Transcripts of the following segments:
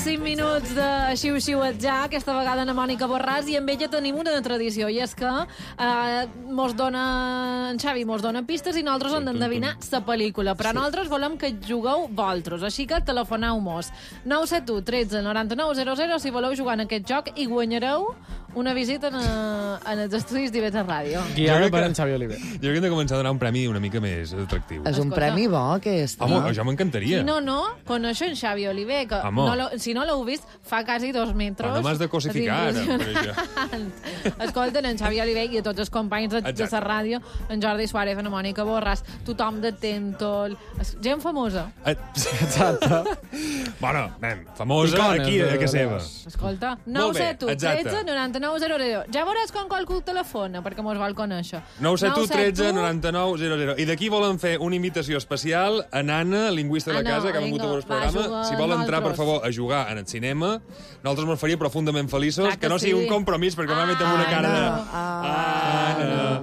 5 minuts de xiu-xiuetjar, aquesta vegada a Mònica Borràs, i amb ella tenim una tradició, i és que en Xavi mos dona pistes i nosaltres hem d'endevinar la pel·lícula, però nosaltres volem que jugueu vosaltres, així que telefoneu-mos 971 13 99 00 si voleu jugar en aquest joc i guanyareu una visita en els estudis d'IV3 Ràdio. Guiada per en Xavi Oliver. Jo crec que hem de començar a donar un premi una mica més atractiu. És un premi bo, aquest. Home, això m'encantaria. Si no, coneixo en Xavi Oliver, que si no l'heu vist, fa quasi 2 metres. No m'has de cosificar, ara, per això. Escolten, en Xavi Oliver i a tots els companys de la ràdio, en Jordi Suárez, en Mònica Borràs, tothom de Tentol, gent famosa. Exacte. Bueno, famosa aquí, a casa seva. Escolta, 971 13 99 00. Ja veuràs quan qualcú telefona, perquè mos vol conèixer. 971 13 99 00. I d'aquí volen fer una invitació especial a Nana, lingüista de la casa, que ha vingut a veure el programa. Si vol entrar, per favor, a jugar en el cinema, nosaltres ens faria profundament feliços. Que no sigui un compromís, perquè m'ha met amb una cara de...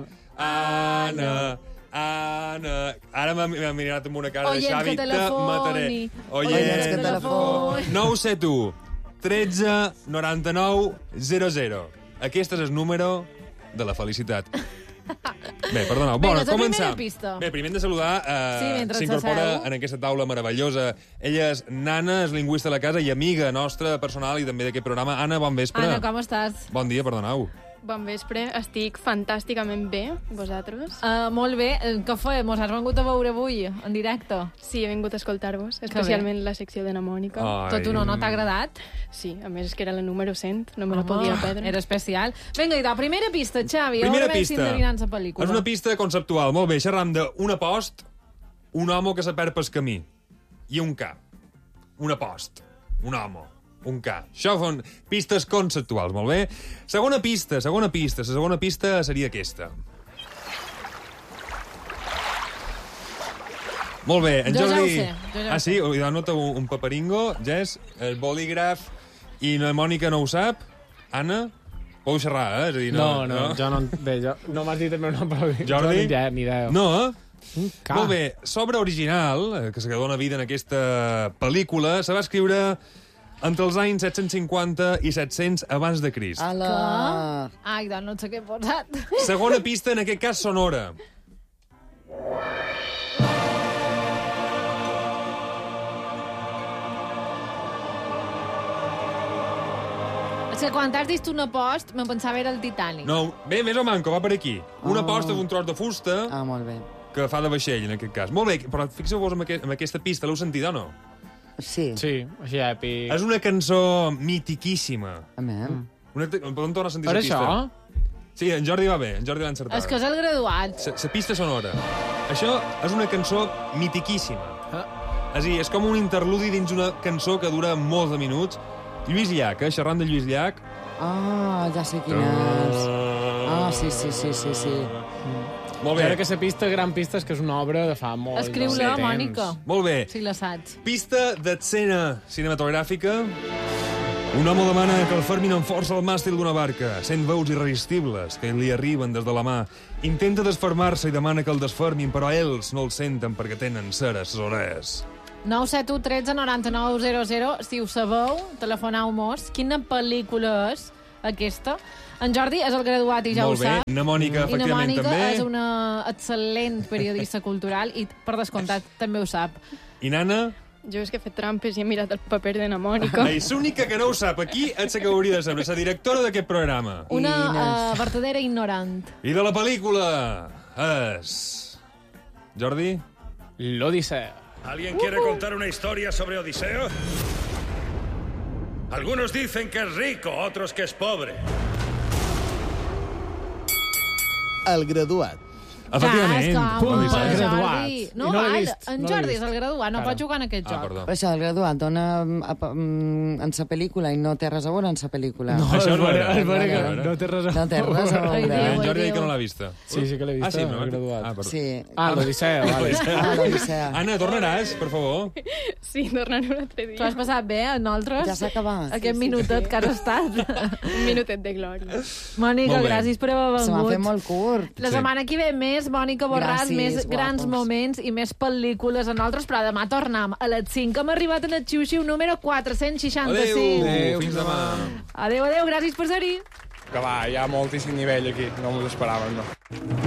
Anna... Ara m'ha mirat amb una cara de Xavi, te mataré. Oients que telefoni. 971 13 99 00. Aquest és el número de la felicitat. Bé, perdoneu. Bueno, començar. Bé, primer hem de saludar... S'incorpora en aquesta taula meravellosa. Ella és Nana, és lingüista de la casa i amiga nostra, personal i també d'aquest programa. Anna, bon vespre. Anna, com estàs? Bon dia, perdoneu. Bon vespre, estic fantàsticament bé, vosaltres? Molt bé. Què fem? Mos has vengut a veure avui, en directe? Sí, he vingut a escoltar-vos, especialment la secció de na Mònica. Tot un no t'ha agradat? Sí, a més és que era la número 100, no me la podia perdre. Era especial. Vinga, idò, primera pista, Xavi. Primera pista. És una pista conceptual. Molt bé, xerram d'un apost, un home que se perd pel camí. I un cap. Un apost. Un home. Un K. Això són pistes conceptuals, molt bé? Segona pista. La segona pista seria aquesta. Molt bé, en Jordi... Jo ja ho sé. Ah, sí? Anota un paperingo, Jess, el bolígraf, i la Mònica no ho sap. Anna? Podeu xerrar, eh? És a dir, no, jo no... Bé, no m'has dit el meu nom, però... Jordi? Ni idea. No, molt bé, l'obra original, que se dona vida en aquesta pel·lícula, se va escriure entre els anys 750 i 700 abans de Crist. Ala! Ai, doncs no sé què he posat. Segona pista, en aquest cas, sonora. És que quan has dit un apost, me pensava era el Titanic. No, bé, més o manco, va per aquí. Un apost és un tros de fusta molt bé. que fa de vaixell, en aquest cas. Molt bé, però fixeu-vos amb aquesta pista, l'heu sentit o no? Sí. Sí, així èpic. És una cançó mitiquíssima. Podem tornar a sentir la pista? Per això? Sí, en Jordi va bé, en Jordi l'ha encertat. És que és el graduat. La pista sonora. Això és una cançó mitiquíssima. És a dir, és com un interludi dins una cançó que dura molts de minuts. Lluís Llach, xerrant de Lluís Llach. Ja sé quin és. Sí. Molt bé. Jo crec que la pista, gran pista, és que és una obra de fa molt de temps. Escriu-la, Mònica. Molt bé. Si la saps. Pista d'escena cinematogràfica. Un home demana que el fermin amb força al màstil d'una barca. Sent veus irresistibles que li arriben des de la mà. Intenta desfermar-se i demana que el desfermin, però ells no el senten perquè tenen ceres orelles. 971 13 99 00. Si ho sabeu, telefoneu-mos. Quina pel·lícula és aquesta? En Jordi és el graduat i ja ho sap. Na Mònica, efectivament, també. I na Mònica també. és una excel·lent periodista cultural i, per descomptat, també ho sap. I Nana? Jo és que he fet trampes i he mirat el paper de na Mònica. És l'única que no ho sap. Aquí ets que hauria de saber. La directora d'aquest programa. Una vertadera ignorant. I de la pel·lícula és... Jordi? L'Odissea. ¿Alguien quiere contar una historia sobre Odiseo? Algunos dicen que es rico, otros que es pobre. El graduat. Efectivament. Punt, el graduat. No, en Jordi és el graduat, no pot jugar en aquest joc. Perdó. Però això, el graduat dona en sa pel·lícula i no té res a veure en sa pel·lícula. No, Això no era. és vera que no té res a No té res a veure. En Jordi que no l'ha vista. Sí que l'he vist, sí, el graduat. perdó. Sí. L'Odissea, vale. l'Odissea. Anna, tornaràs, per favor? Sí, tornaré un altre dia. T'ho has passat bé, a nosaltres? Ja s'ha acabat. Aquest minutet que has estat. Un minutet de glòria. Mònica, Molt bé. gràcies per haver Se m'ha vengut. fet molt curt. La setmana que ve més més Mònica Borràs, Gràcies, més grans guapos. moments i més pel·lícules a nosaltres, però demà tornem a les 5. Hem arribat en el xiu-xiu número 465. Adéu, fins demà. Adéu, gràcies per ser-hi. Que va, hi ha moltíssim nivell aquí, no m'ho esperàvem, no.